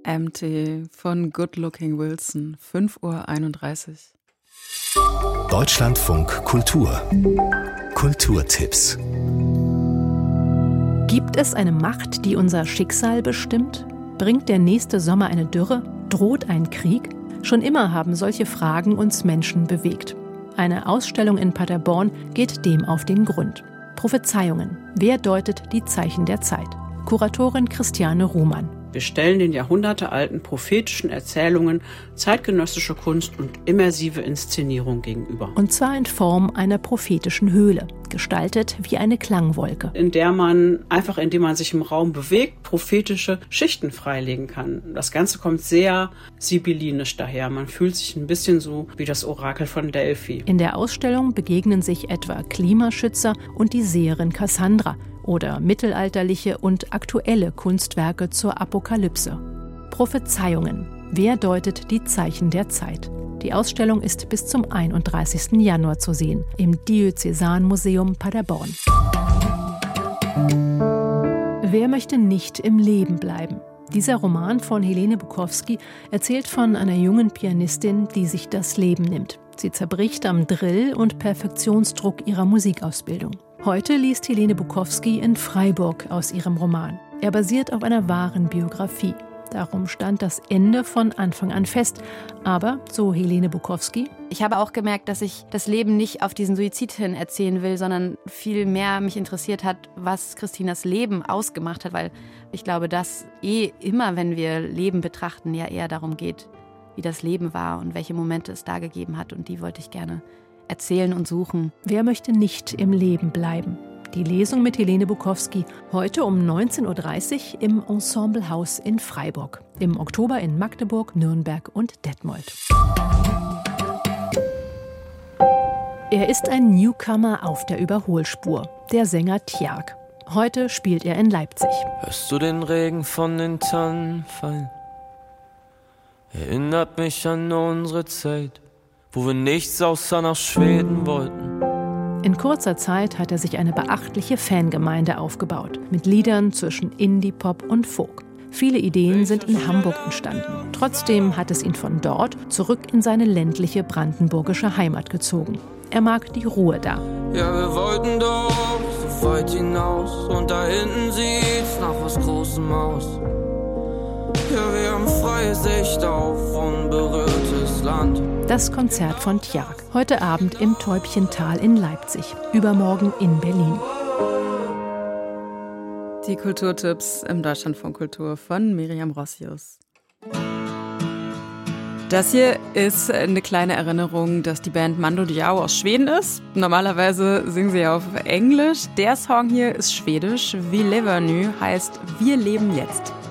Empty von Good Looking Wilson, 5:31 Uhr. Deutschlandfunk Kultur. Kulturtipps. Gibt es eine Macht, die unser Schicksal bestimmt? Bringt der nächste Sommer eine Dürre? Droht ein Krieg? Schon immer haben solche Fragen uns Menschen bewegt. Eine Ausstellung in Paderborn geht dem auf den Grund. Prophezeiungen. Wer deutet die Zeichen der Zeit? Kuratorin Christiane Ruhmann. Wir stellen den jahrhundertealten prophetischen Erzählungen zeitgenössische Kunst und immersive Inszenierung gegenüber. Und zwar in Form einer prophetischen Höhle, gestaltet wie eine Klangwolke. In der man einfach, indem man sich im Raum bewegt, prophetische Schichten freilegen kann. Das Ganze kommt sehr sibyllinisch daher. Man fühlt sich ein bisschen so wie das Orakel von Delphi. In der Ausstellung begegnen sich etwa Klimaschützer und die Seherin Kassandra oder mittelalterliche und aktuelle Kunstwerke zur Apokalypse. Prophezeiungen. Wer deutet die Zeichen der Zeit? Die Ausstellung ist bis zum 31. Januar zu sehen im Diözesanmuseum Paderborn. Wer möchte nicht im Leben bleiben? Dieser Roman von Helene Bukowski erzählt von einer jungen Pianistin, die sich das Leben nimmt. Sie zerbricht am Drill- und Perfektionsdruck ihrer Musikausbildung. Heute liest Helene Bukowski in Freiburg aus ihrem Roman. Er basiert auf einer wahren Biografie. Darum stand das Ende von Anfang an fest. Aber, so Helene Bukowski: Ich habe auch gemerkt, dass ich das Leben nicht auf diesen Suizid hin erzählen will, sondern viel mehr mich interessiert hat, was Christinas Leben ausgemacht hat. Weil ich glaube, dass immer, wenn wir Leben betrachten, ja eher darum geht, wie das Leben war und welche Momente es da gegeben hat. Und die wollte ich gerne erzählen und suchen. Wer möchte nicht im Leben bleiben? Die Lesung mit Helene Bukowski heute um 19:30 Uhr im Ensemblehaus in Freiburg. Im Oktober in Magdeburg, Nürnberg und Detmold. Er ist ein Newcomer auf der Überholspur, der Sänger Tjark. Heute spielt er in Leipzig. Hörst du den Regen von den Tannen fallen? Erinnert mich an unsere Zeit, wo wir nichts außer nach Schweden wollten. In kurzer Zeit hat er sich eine beachtliche Fangemeinde aufgebaut, mit Liedern zwischen Indie, Pop und Folk. Viele Ideen sind in Hamburg entstanden. Trotzdem hat es ihn von dort zurück in seine ländliche brandenburgische Heimat gezogen. Er mag die Ruhe da. Ja, wir wollten doch so weit hinaus und da hinten sieht's nach was Großem aus. Ja, wir haben freie Sicht auf unberührtes Land. Das Konzert von Tjark. Heute Abend im Täubchental in Leipzig. Übermorgen in Berlin. Die Kulturtipps im Deutschlandfunk Kultur von Miriam Rossius. Das hier ist eine kleine Erinnerung, dass die Band Mando Diao aus Schweden ist. Normalerweise singen sie auf Englisch. Der Song hier ist schwedisch. Vi lever nu heißt Wir leben jetzt.